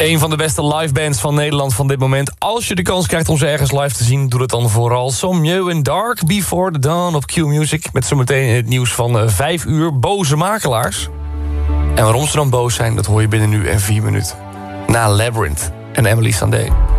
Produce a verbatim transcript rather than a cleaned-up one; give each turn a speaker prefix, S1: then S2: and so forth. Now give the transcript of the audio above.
S1: Een van de beste livebands van Nederland van dit moment. Als je de kans krijgt om ze ergens live te zien, doe het dan vooral. Sommieu in Dark, Before the Dawn op Q Music. Met zometeen het nieuws van vijf uur. Boze makelaars. En waarom ze dan boos zijn, dat hoor je binnen nu en vier minuten. Na Labyrinth en Emily Sandé.